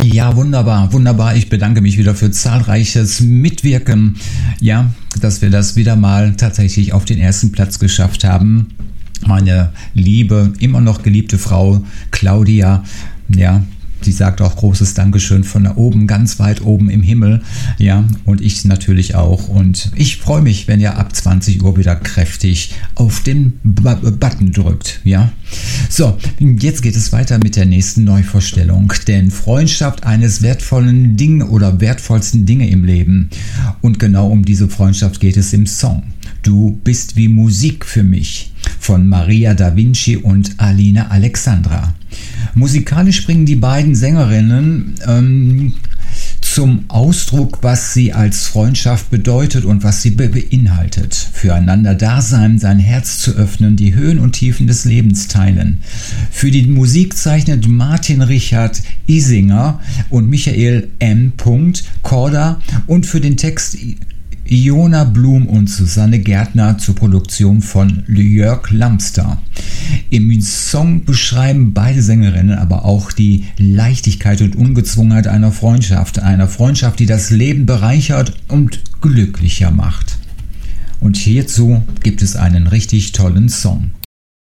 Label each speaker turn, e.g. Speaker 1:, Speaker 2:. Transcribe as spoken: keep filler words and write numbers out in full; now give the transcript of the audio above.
Speaker 1: Ja, wunderbar, wunderbar. Ich bedanke mich wieder für zahlreiches Mitwirken. Ja, dass wir das wieder mal tatsächlich auf den ersten Platz geschafft haben. Meine liebe, immer noch geliebte Frau Claudia, ja, die sagt auch großes Dankeschön von da oben, ganz weit oben im Himmel. Ja, und ich natürlich auch. Und ich freue mich, wenn ihr ab zwanzig Uhr wieder kräftig auf den B- Button drückt. Ja, so, jetzt geht es weiter mit der nächsten Neuvorstellung. Denn Freundschaft eines wertvollen Ding oder wertvollsten Dinge im Leben. Und genau um diese Freundschaft geht es im Song. Du bist wie Musik für mich von Maria da Vinci und Alina Alexandra. Musikalisch bringen die beiden Sängerinnen ähm, zum Ausdruck, was sie als Freundschaft bedeutet und was sie be- beinhaltet. Füreinander da sein, sein Herz zu öffnen, die Höhen und Tiefen des Lebens teilen. Für die Musik zeichnet Martin Richard Isinger und Michael M. Korda und für den Text Iona Blum und Susanne Gärtner zur Produktion von Jörg Lamster. Im Song beschreiben beide Sängerinnen aber auch die Leichtigkeit und Ungezwungenheit einer Freundschaft. Einer Freundschaft, die das Leben bereichert und glücklicher macht. Und hierzu gibt es einen richtig tollen Song.